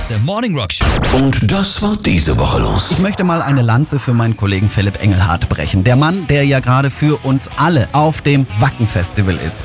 der Morning Rock Show. Und das war diese Woche los. Ich möchte mal eine Lanze für meinen Kollegen Philipp Engelhardt brechen. Der Mann, der ja gerade für uns alle auf dem Wacken Festival ist.